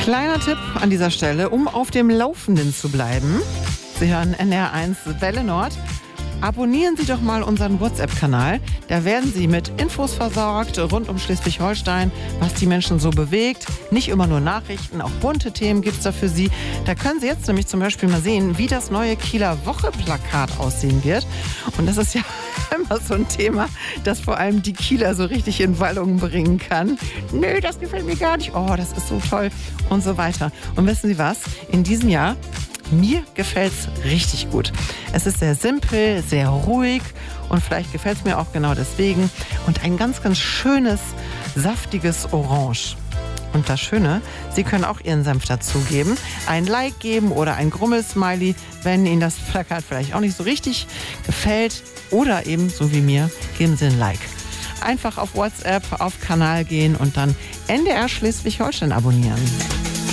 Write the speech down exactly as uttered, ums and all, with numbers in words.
Kleiner Tipp an dieser Stelle, um auf dem Laufenden zu bleiben. Sie hören N R eins Welle Nord. Abonnieren Sie doch mal unseren WhatsApp-Kanal. Da werden Sie mit Infos versorgt rund um Schleswig-Holstein, was die Menschen so bewegt. Nicht immer nur Nachrichten, auch bunte Themen gibt es da für Sie. Da können Sie jetzt nämlich zum Beispiel mal sehen, wie das neue Kieler Woche-Plakat aussehen wird. Und das ist ja immer so ein Thema, das vor allem die Kieler so richtig in Wallung bringen kann. Nö, das gefällt mir gar nicht. Oh, das ist so toll und so weiter. Und wissen Sie was? In diesem Jahr mir gefällt's richtig gut. Es ist sehr simpel, sehr ruhig und vielleicht gefällt's mir auch genau deswegen. Und ein ganz, ganz schönes, saftiges Orange. Und das Schöne, Sie können auch Ihren Senf dazugeben, ein Like geben oder ein Grummelsmiley, wenn Ihnen das Plakat vielleicht auch nicht so richtig gefällt. Oder eben, so wie mir, geben Sie ein Like. Einfach auf WhatsApp, auf Kanal gehen und dann N D R Schleswig-Holstein abonnieren.